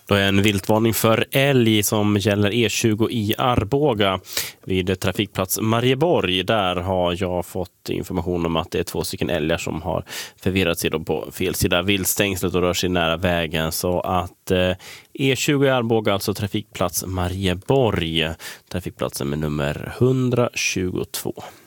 Då är en viltvarning för älg som gäller E20 i Arboga vid trafikplats Marieborg. Där har jag fått information om att det är 2 stycken älgar som har förvirrat sig på fel sida viltstängslet och rör sig nära vägen. Så att E20 i Arboga, alltså trafikplats Marieborg, trafikplatsen med nummer 122.